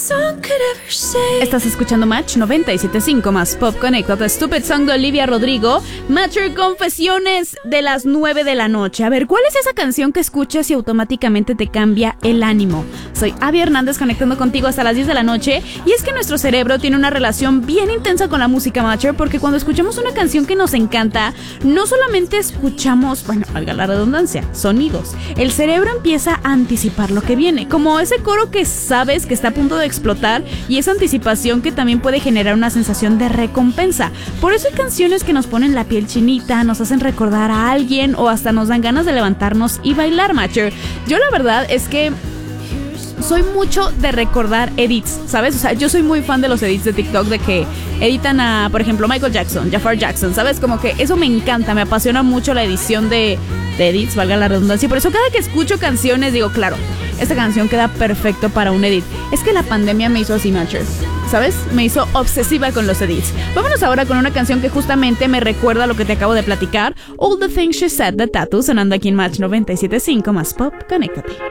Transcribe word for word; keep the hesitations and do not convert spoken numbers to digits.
Estás escuchando Match noventa y siete punto cinco más Pop Connected, Stupid Song de Olivia Rodrigo. Matcher, confesiones de las nueve de la noche. A ver, ¿cuál es esa canción que escuchas y automáticamente te cambia el ánimo? Soy Abby Hernández, conectando contigo hasta las diez de la noche. Y es que nuestro cerebro tiene una relación bien intensa con la música, Matcher, porque cuando escuchamos una canción que nos encanta, no solamente escuchamos, bueno, valga la redundancia, sonidos. El cerebro empieza a anticipar lo que viene, como ese coro que sabes que está a punto de explotar, y esa anticipación que también puede generar una sensación de recompensa. Por eso hay canciones que nos ponen la piel chinita, nos hacen recordar a alguien o hasta nos dan ganas de levantarnos y bailar, Matcher. Yo la verdad es que soy mucho de recordar edits, ¿sabes? O sea, yo soy muy fan de los edits de TikTok, de que editan a, por ejemplo, Michael Jackson, Jafar Jackson, ¿sabes? Como que eso me encanta, me apasiona mucho la edición de, de edits, valga la redundancia. Por eso cada que escucho canciones digo, claro, esta canción queda perfecto para un edit. Es que la pandemia me hizo así, Matcher, ¿sabes? Me hizo obsesiva con los edits. Vámonos ahora con una canción que justamente me recuerda a lo que te acabo de platicar. All the Things She Said de Tattoo, sonando aquí en Match noventa y siete punto cinco más Pop. Conéctate.